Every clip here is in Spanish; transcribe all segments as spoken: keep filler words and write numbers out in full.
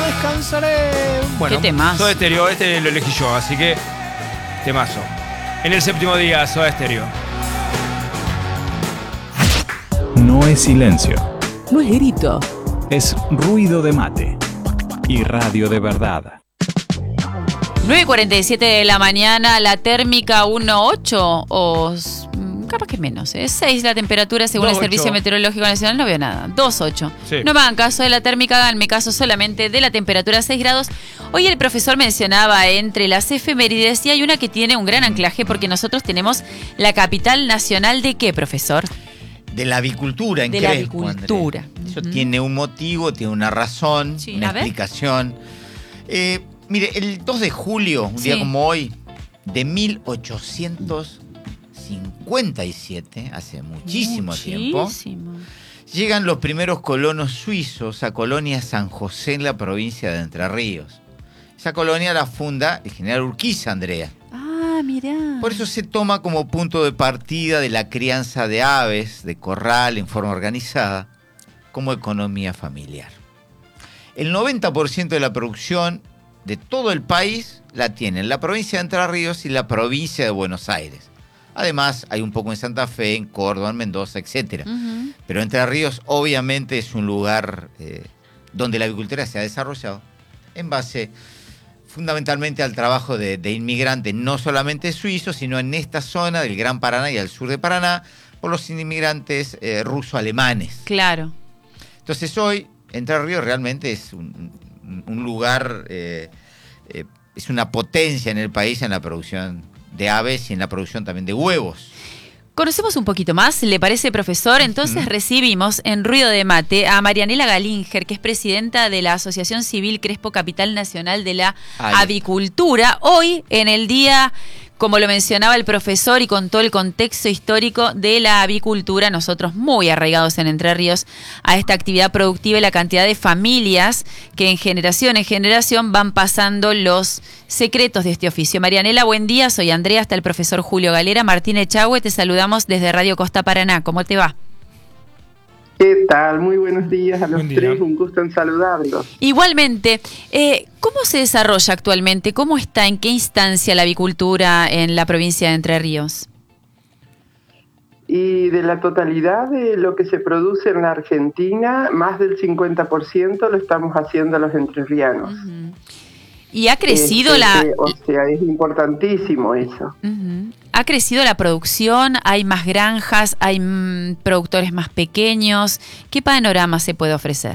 descansaré. Bueno, ¿Qué temazo? Soda Stereo, este lo elegí yo, así que temazo. En el séptimo día, Soda Stereo. No es silencio, No es grito. es ruido de mate y radio de verdad. nueve cuarenta y siete de la mañana, la térmica uno punto ocho o capaz que menos, es seis la temperatura según dos el punto ocho. Servicio Meteorológico Nacional, no veo nada. dos punto ocho. Sí. No me hagan caso de la térmica, háganme caso solamente de la temperatura seis grados. Hoy el profesor mencionaba entre las efemérides y hay una que tiene un gran anclaje porque nosotros tenemos la capital nacional de ¿qué, profesor? De la avicultura en De la Crespo, avicultura. Andrés. Eso Ujú. tiene un motivo, tiene una razón, Sí, una a ver. explicación. Eh, mire, el dos de julio, un Sí. día como hoy, de mil ochocientos cincuenta y siete, hace muchísimo, tiempo, Muchísimo. llegan los primeros colonos suizos a Colonia San José en la provincia de Entre Ríos. Esa colonia la funda el general Urquiza, Andrea. Ah, mirá. Por eso se toma como punto de partida de la crianza de aves, de corral en forma organizada, como economía familiar. El noventa por ciento de la producción de todo el país la tienen la provincia de Entre Ríos y la provincia de Buenos Aires. Además, hay un poco en Santa Fe, en Córdoba, en Mendoza, etcétera. Ujú. Pero Entre Ríos obviamente es un lugar eh, donde la agricultura se ha desarrollado en base fundamentalmente al trabajo de, de inmigrantes, no solamente suizos, sino en esta zona del Gran Paraná y al sur de Paraná, por los inmigrantes eh, ruso-alemanes. Claro. Entonces hoy, Entre Ríos realmente es un, un lugar, eh, eh, es una potencia en el país en la producción de aves y en la producción también de huevos. Conocemos un poquito más, ¿le parece, profesor? Entonces Ujú. recibimos en Ruido de Mate a Marianela Galinger, que es presidenta de la Asociación Civil Crespo Capital Nacional de la Ahí está. Avicultura. Hoy, en el día, como lo mencionaba el profesor y con todo el contexto histórico de la avicultura, nosotros muy arraigados en Entre Ríos a esta actividad productiva y la cantidad de familias que en generación en generación van pasando los secretos de este oficio. Marianela, buen día, soy Andrea, está el profesor Julio Galera, Martín Echagüe, te saludamos desde Radio Costa Paraná, ¿cómo te va? ¿Qué tal? Muy buenos días a los Buen día. tres, un gusto en saludarlos. Igualmente, eh, ¿cómo se desarrolla actualmente? ¿Cómo está? ¿En qué instancia la avicultura en la provincia de Entre Ríos? Y de la totalidad de lo que se produce en la Argentina, más del cincuenta por ciento lo estamos haciendo los entrerrianos. Ujú. ¿Y ha crecido Este, la... que, o sea, es importantísimo eso. Ujú. ¿Ha crecido la producción? ¿Hay más granjas? ¿Hay mm, productores más pequeños? ¿Qué panorama se puede ofrecer?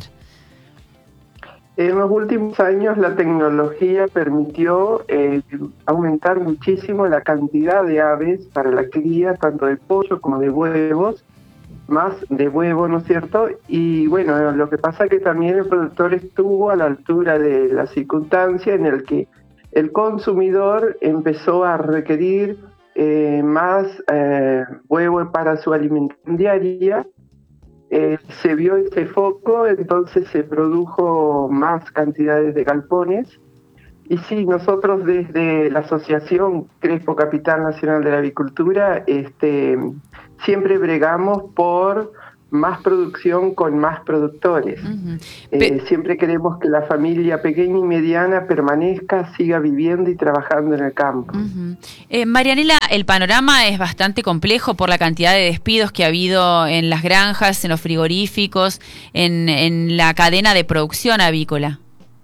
En los últimos años la tecnología permitió eh, aumentar muchísimo la cantidad de aves para la cría, tanto de pollo como de huevos, más de huevo, ¿no es cierto? Y bueno, lo que pasa es que también el productor estuvo a la altura de la circunstancia en el que el consumidor empezó a requerir eh, más eh, huevo para su alimentación diaria. Eh, se vio ese foco, entonces se produjo más cantidades de galpones. Y sí, nosotros desde la Asociación Crespo Capital Nacional de la Avicultura este, siempre bregamos por más producción con más productores. Ujú. Eh, Pe- siempre queremos que la familia pequeña y mediana permanezca, siga viviendo y trabajando en el campo. Ujú. Eh, Marianela, el panorama es bastante complejo por la cantidad de despidos que ha habido en las granjas, en los frigoríficos, en, en la cadena de producción avícola.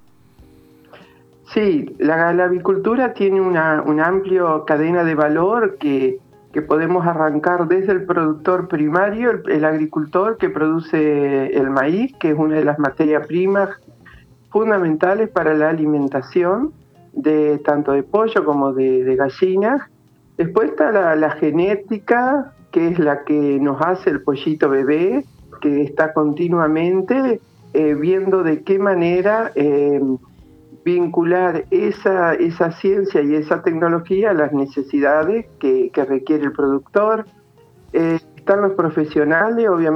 Sí, la, la avicultura tiene una, una amplia cadena de valor que, que podemos arrancar desde el productor primario, el, el agricultor que produce el maíz, que es una de las materias primas fundamentales para la alimentación de tanto de pollo como de, de gallinas. Después está la, la genética, que es la que nos hace el pollito bebé, que está continuamente eh, viendo de qué manera eh, vincular esa, esa ciencia y esa tecnología a las necesidades que, que requiere el productor. Eh, están los profesionales, obviamente.